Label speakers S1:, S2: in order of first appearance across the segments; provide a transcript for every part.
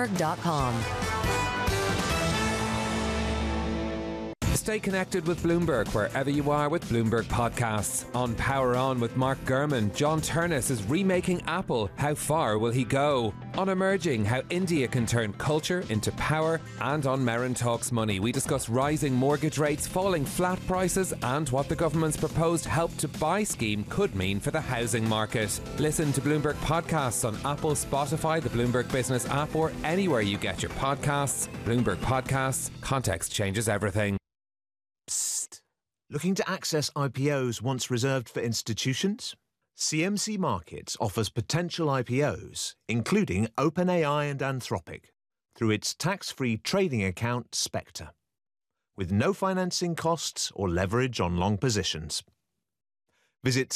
S1: Bloomberg.com.
S2: Stay connected with Bloomberg wherever you are with Bloomberg Podcasts. On Power On with Mark Gurman, John Turnus is remaking Apple. How far will he go? On Emerging, how India can turn culture into power. And on Merrin Talks Money, we discuss rising mortgage rates, falling flat prices, and what the government's proposed Help to Buy scheme could mean for the housing market. Listen to Bloomberg Podcasts on Apple, Spotify, the Bloomberg Business app, or anywhere you get your podcasts. Bloomberg Podcasts. Context changes everything.
S3: Psst. Looking to access IPOs once reserved for institutions? CMC Markets offers potential IPOs, including OpenAI and Anthropic, through its tax-free trading account Spectre, with no financing costs or leverage on long positions. Visit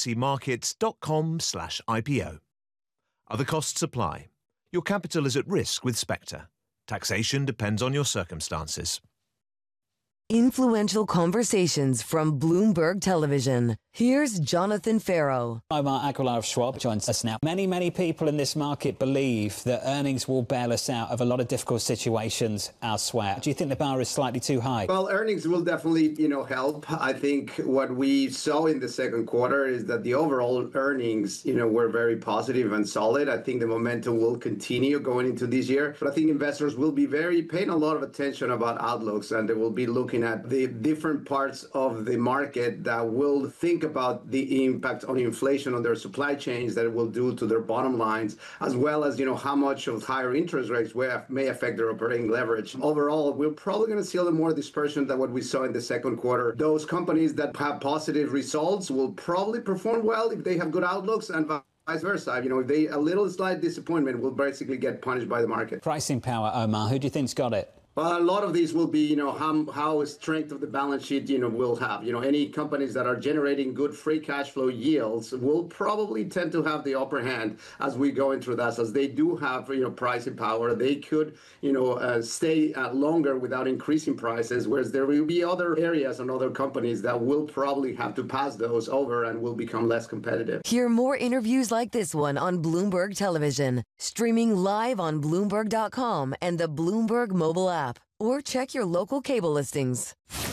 S3: cmcmarkets.com/IPO. Other costs apply. Your capital is at risk with Spectre. Taxation depends on your circumstances.
S1: Influential conversations from Bloomberg Television. Here's Jonathan Farrow.
S4: Omar Aguilar of Schwab joins us now. Many people in this market believe that earnings will bail us out of a lot of difficult situations elsewhere. Do you think the bar is slightly too high?
S5: Well, earnings will definitely, help. I think what we saw in the second quarter is that the overall earnings, were very positive and solid. I think the momentum will continue going into this year. But I think investors will be paying a lot of attention about outlooks, and they will be looking at the different parts of the market that will think about the impact on inflation on their supply chains that it will do to their bottom lines, as well as, how much of higher interest rates may affect their operating leverage. Overall, we're probably going to see a little more dispersion than what we saw in the second quarter. Those companies that have positive results will probably perform well if they have good outlooks, and vice versa. If they a little slight disappointment will basically get punished by the market.
S4: Pricing power, Omar. Who do you think's got it?
S5: Well, a lot of these will be, how strength of the balance sheet, will have. Any companies that are generating good free cash flow yields will probably tend to have the upper hand as we go into that. As they do have, pricing power, they could, stay longer without increasing prices, whereas there will be other areas and other companies that will probably have to pass those over and will become less competitive.
S1: Hear more interviews like this one on Bloomberg Television, streaming live on Bloomberg.com and the Bloomberg mobile app. Or check your local cable listings.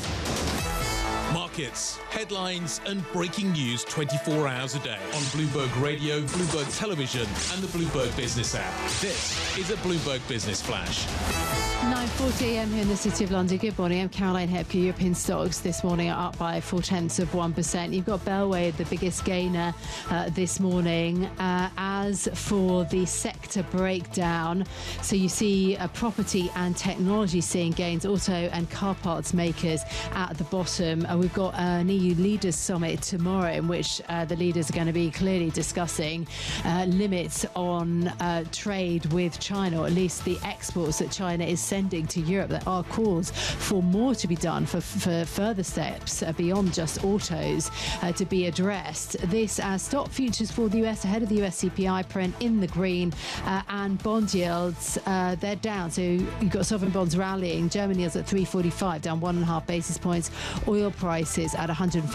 S6: Markets, headlines and breaking news 24 hours a day on Bloomberg Radio, Bloomberg Television and the Bloomberg Business app. This is a Bloomberg Business Flash.
S7: 9:40 a.m. here in the City of London. Good morning. I'm Caroline Hepker. European stocks this morning are up by 0.4%. You've got Bellway, the biggest gainer this morning. As for the sector breakdown, so you see property and technology seeing gains, auto and car parts makers at the bottom. We've got an EU Leaders Summit tomorrow in which the leaders are going to be clearly discussing limits on trade with China, or at least the exports that China is sending to Europe. There are calls for more to be done, for further steps beyond just autos to be addressed. This as stock futures for the US ahead of the US CPI print in the green, and bond yields, they're down. So you've got sovereign bonds rallying. German yields at 345, down 1.5 basis points. Oil prices at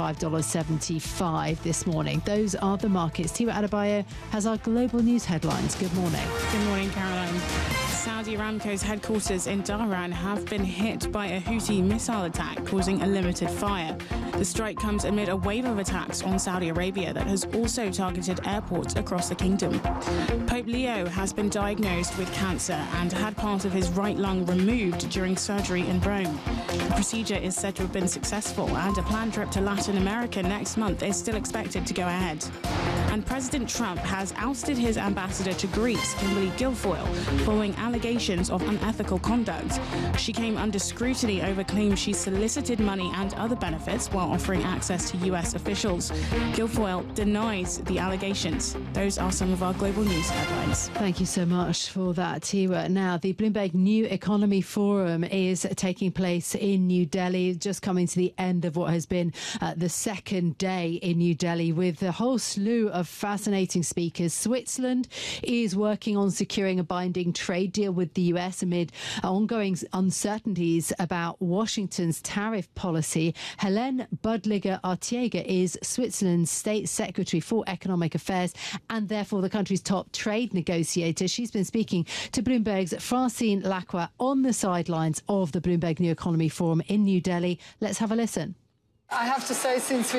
S7: $105.75 this morning. Those are the markets. Tiwa Adebayo has our global news headlines. Good morning.
S8: Good morning, Caroline. Saudi Aramco's headquarters in Dhahran have been hit by a Houthi missile attack, causing a limited fire. The strike comes amid a wave of attacks on Saudi Arabia that has also targeted airports across the kingdom. Pope Leo has been diagnosed with cancer and had part of his right lung removed during surgery in Rome. The procedure is said to have been successful, and a planned trip to Latin America next month is still expected to go ahead. And President Trump has ousted his ambassador to Greece, Kimberly Guilfoyle, following allegations of unethical conduct. She came under scrutiny over claims she solicited money and other benefits while offering access to US officials. Guilfoyle denies the allegations. Those are some of our global news headlines.
S7: Thank you so much for that, Tiwa. Now, the Bloomberg New Economy Forum is taking place in New Delhi, just coming to the end of what has been the second day in New Delhi, with a whole slew of fascinating speakers. Switzerland is working on securing a binding trade deal with with the US amid ongoing uncertainties about Washington's tariff policy. Helene Budliger-Artiega is Switzerland's State Secretary for Economic Affairs and therefore the country's top trade negotiator. She's been speaking to Bloomberg's Francine Lacqua on the sidelines of the Bloomberg New Economy Forum in New Delhi. Let's have a listen.
S9: I have to say, since we